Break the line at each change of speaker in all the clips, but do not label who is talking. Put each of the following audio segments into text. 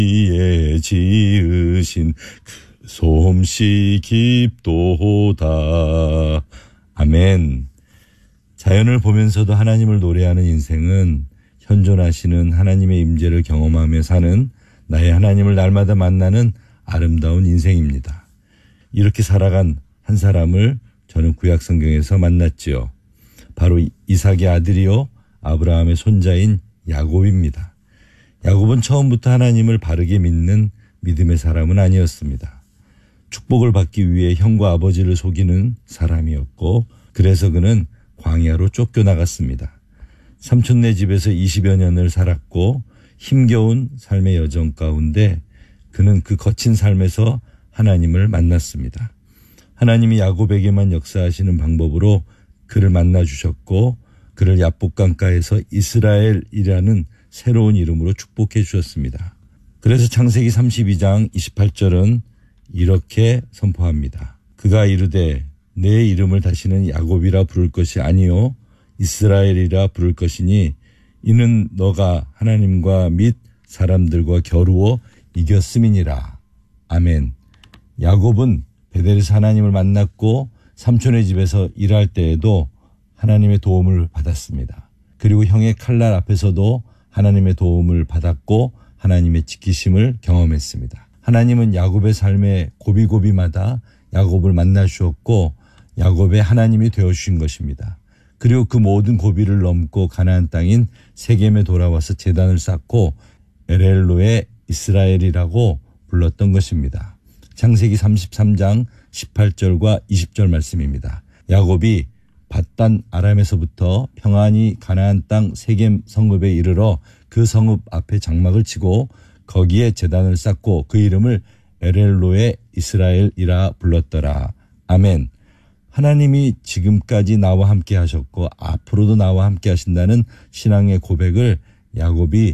이에 지으신 그 솜씨 깊도다. 아멘. 자연을 보면서도 하나님을 노래하는 인생은 현존하시는 하나님의 임재를 경험하며 사는 나의 하나님을 날마다 만나는 아름다운 인생입니다. 이렇게 살아간 한 사람을 저는 구약 성경에서 만났지요. 바로 이삭의 아들이요 아브라함의 손자인 야곱입니다. 야곱은 처음부터 하나님을 바르게 믿는 믿음의 사람은 아니었습니다. 축복을 받기 위해 형과 아버지를 속이는 사람이었고 그래서 그는 광야로 쫓겨나갔습니다. 삼촌네 집에서 20여 년을 살았고 힘겨운 삶의 여정 가운데 그는 그 거친 삶에서 하나님을 만났습니다. 하나님이 야곱에게만 역사하시는 방법으로 그를 만나주셨고 그를 야복강가에서 이스라엘이라는 새로운 이름으로 축복해 주셨습니다. 그래서 창세기 32장 28절은 이렇게 선포합니다. 그가 이르되 내 이름을 다시는 야곱이라 부를 것이 아니요 이스라엘이라 부를 것이니 이는 너가 하나님과 및 사람들과 겨루어 이겼음이니라. 아멘. 야곱은 베델에서 하나님을 만났고 삼촌의 집에서 일할 때에도 하나님의 도움을 받았습니다. 그리고 형의 칼날 앞에서도 하나님의 도움을 받았고 하나님의 지키심을 경험했습니다. 하나님은 야곱의 삶의 고비고비마다 야곱을 만나 주었고 야곱의 하나님이 되어주신 것입니다. 그리고 그 모든 고비를 넘고 가나안 땅인 세겜에 돌아와서 제단을 쌓고 엘엘로의 이스라엘이라고 불렀던 것입니다. 창세기 33장 18절과 20절 말씀입니다. 야곱이 밧단 아람에서부터 평안히 가나안 땅 세겜 성읍에 이르러 그 성읍 앞에 장막을 치고 거기에 제단을 쌓고 그 이름을 엘엘로의 이스라엘이라 불렀더라. 아멘. 하나님이 지금까지 나와 함께 하셨고 앞으로도 나와 함께 하신다는 신앙의 고백을 야곱이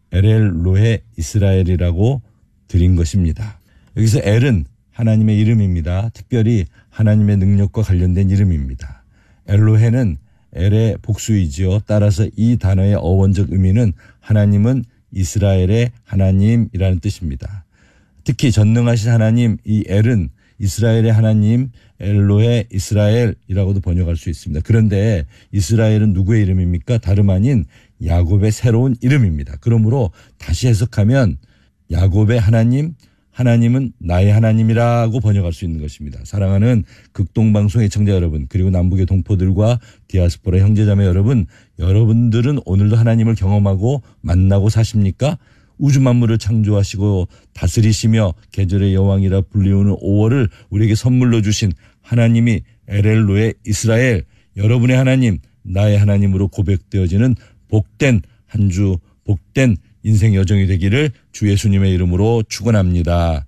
엘엘로의 이스라엘이라고 드린 것입니다. 여기서 엘은 하나님의 이름입니다. 특별히 하나님의 능력과 관련된 이름입니다. 엘로헤는 엘의 복수이지요. 따라서 이 단어의 어원적 의미는 하나님은 이스라엘의 하나님이라는 뜻입니다. 특히 전능하신 하나님 이 엘은 이스라엘의 하나님 엘로헤 이스라엘이라고도 번역할 수 있습니다. 그런데 이스라엘은 누구의 이름입니까? 다름 아닌 야곱의 새로운 이름입니다. 그러므로 다시 해석하면 야곱의 하나님, 하나님은 나의 하나님이라고 번역할 수 있는 것입니다. 사랑하는 극동방송 애청자 여러분 그리고 남북의 동포들과 디아스포라 형제자매 여러분, 여러분들은 오늘도 하나님을 경험하고 만나고 사십니까? 우주 만물을 창조하시고 다스리시며 계절의 여왕이라 불리우는 5월을 우리에게 선물로 주신 하나님이 엘엘로의 이스라엘, 여러분의 하나님, 나의 하나님으로 고백되어지는 복된 한 주, 복된 인생 여정이 되기를 주 예수님의 이름으로 축원합니다.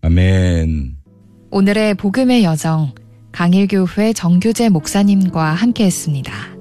아멘.
오늘의 복음의 여정, 강일교회 정규재 목사님과 함께했습니다.